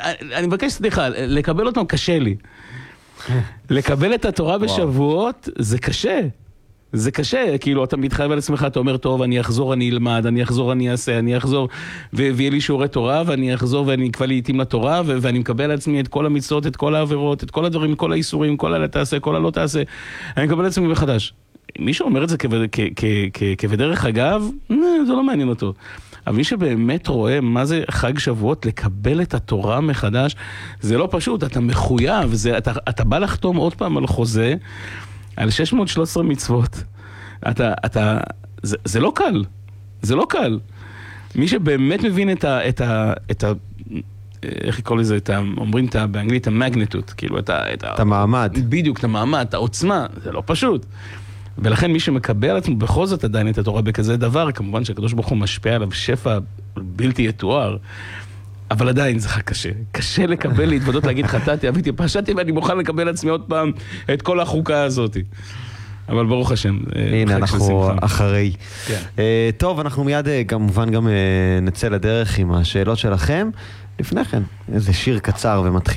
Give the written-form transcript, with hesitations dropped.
אני מבקש סליחה, לקבל אותם קשה לי. לקבל את התורה בשבועות, זה קשה. זה קשה, כאילו אתה מתחייב על עצמך, אתה אומר, טוב, אני אחזור, אני אלמד, אני אחזור, אני אעשה, אני אחזור, ויהיה לי שיעורי תורה, ואני אחזור, ואני אקבע לעתים לתורה, ואני מקבל על עצמי את כל המצוות, את כל העבירות, את כל הדברים, כל האיסורים, כל הלא תעשה, כל הלא תעשה, אני מקבל על עצמי מחדש. מי שאומר את זה כבדרך אגב, זה לא מעניין אותו. אבל מי שבאמת רואה מה זה חג שבועות, לקבל את התורה מחדש, זה לא פשוט, אתה מחויב, אתה בא לחתום עוד פעם על חוזה, על 613 מצוות. זה לא קל. זה לא קל. מי שבאמת מבין איך יקראו לזה, אומרים באנגלית, המגניטות, כאילו, את המעמד. בדיוק, את המעמד, את העוצמה, זה לא פשוט. ולכן מי שמקבל על עצמו בכל זאת עדיין את התורה בכזה דבר, כמובן שהקדוש ברוך הוא משפיע עליו שפע בלתי יתואר, אבל עדיין זה קשה. קשה לקבל, להתוודות, להגיד חטאתי, אביתי, פשעתי, ואני מוכן לקבל עצמי עוד פעם את כל החוקה הזאת. אבל ברוך השם. הנה, אנחנו אחרי. טוב, אנחנו מיד כמובן גם נצא לדרך עם השאלות שלכם. לפני כן, איזה שיר קצר ומתחיל.